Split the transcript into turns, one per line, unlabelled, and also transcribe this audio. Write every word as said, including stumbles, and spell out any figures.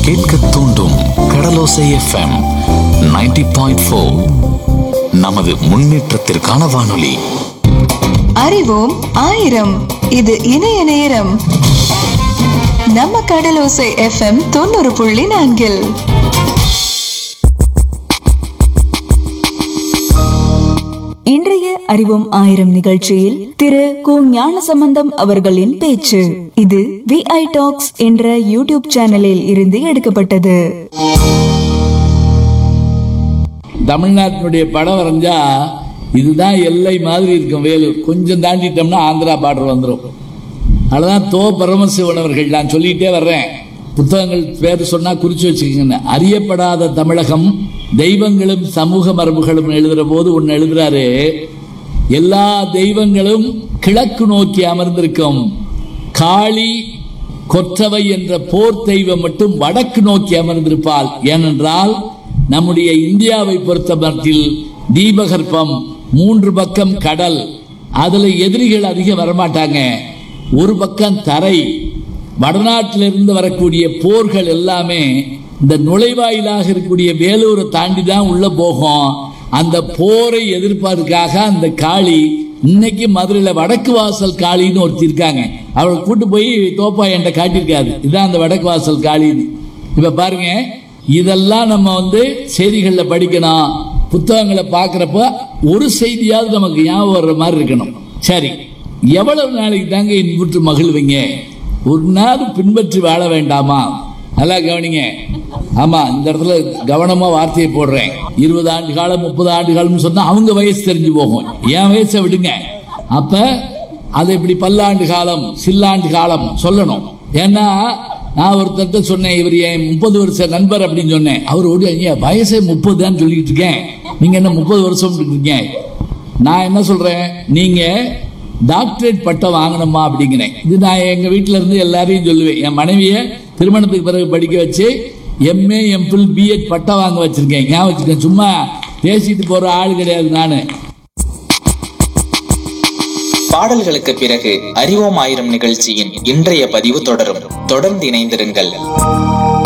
கேட்க தூண்டும் கடலோசை FM ninety point four. நமது முன்னேற்றத்திற்கான வானொலி.
அறிவோம் ஆயிரம். இது இணைய நேரம். நம்ம கடலோசை எஃப்எம் தொண்ணூறு புள்ளி நான்கில்
இன்றைய அறிவோம் ஆயிரம் நிகழ்ச்சியில் திரு கு ஞானசம்பந்தம் அவர்களின் பேச்சு. இது வி ஐ டாக்ஸ் என்ற யூடியூப் சேனலில் இருந்து எடுக்கப்பட்டது.
தமிழ்நாட்டினுடைய படம் வரைஞ்சா இதுதான் எல்லை மாதிரி இருக்கும். வேலூர் கொஞ்சம் தாண்டிட்டோம்னா ஆந்திரா பார்டர் வந்துடும். அதுதான் தோ பரமசிவன் அவர்கள், நான் சொல்லிட்டே வர்றேன், புத்தகங்கள் பேர் சொன்னா குறிச்சு வச்சுக்கோங்க. அறியப்படாத தமிழகம் தெய்வங்களும் சமூக மரபுகளும் எழுதுற போது ஒன்னு எழுதுறாரு, எல்லா தெய்வங்களும் கிழக்கு நோக்கி அமர்ந்திருக்கும், காளி கொற்றவை என்ற போர் தெய்வம் மட்டும் வடக்கு நோக்கி அமர்ந்திருப்பாள். ஏனென்றால் நம்முடைய இந்தியாவை பொறுத்த மட்டில் தீபகற்பம், மூன்று பக்கம் கடல், அதுல எதிரிகள் அதிகம் வரமாட்டாங்க. ஒரு பக்கம் தரை, வடநாட்டிலிருந்து வரக்கூடிய போர்கள் எல்லாமே இந்த நுழைவாயிலாக இருக்கக்கூடிய வேலூரை தாண்டி தான் உள்ள போகும். அந்த போரை எதிர்ப்பதற்காக அந்த காளி இன்னைக்கு மதுரையில வடக்கு வாசல் காளின்னு ஒருத்தி இருக்காங்க. அவளை கூட்டு போய் தோப்பா என்கிட்ட காட்டியிருக்காது, இதுதான் அந்த வடக்கு வாசல் காளின்னு. இப்ப பாருங்க, இதெல்லாம் நம்ம வந்து செய்திகள்ல படிக்கணும், புத்தகங்களை பார்க்கிறப்ப ஒரு செய்தியாவது நமக்கு ஞாபகம் வர்ற மாதிரி இருக்கணும். சரி, எவ்வளவு நாளைக்கு தாங்க இன்புற்று மகிழ்வீங்க? ஒரு நாள் பின்பற்றி வாழ வேண்டாமா? நல்லா கவனிங்க. ஆமா, இந்த இடத்துல கவனமா வார்த்தையை போடுறேன். இருபது ஆண்டு காலம் முப்பது ஆண்டு காலம் சொன்னா அவங்க வயசு தெரிஞ்சு போகும். என் வயசை விடுங்க. அப்ப அது இப்படி பல்லாண்டு காலம் சில்லாண்டு காலம் சொல்லணும். ஏன்னா நான் ஒருத்தர்கிட்ட சொன்னேன், இவர் என் முப்பது வருஷ நண்பர் அப்படின்னு சொன்னேன். அவர் ஓடி வயசே முப்பது தான் சொல்லிட்டு இருக்கேன், நீங்க என்ன முப்பது வருஷம் இருக்கீங்க? நான் என்ன சொல்றேன், நீங்க டாக்டரேட் பட்டம் வாங்கணுமா அப்படிங்கிறேன். இது நான் எங்க வீட்டுல இருந்து எல்லாரையும் சொல்லுவேன். என் மனைவியை திருமணத்துக்கு பிறகு படிக்க வச்சு எம்ஏ எம்பில் பிஎட் பட்டம் வாங்க வச்சிருக்கேன். ஞாபகம் வச்சிருக்கேன், சும்மா பேசிட்டு போற ஆள் கிடையாது நானு.
பாடல்களுக்கு பிறகு அறிவோம் ஆயிரம் நிகழ்ச்சியின் இன்றைய பதிவு தொடரும். தொடர்ந்து இணைந்திருங்கள்.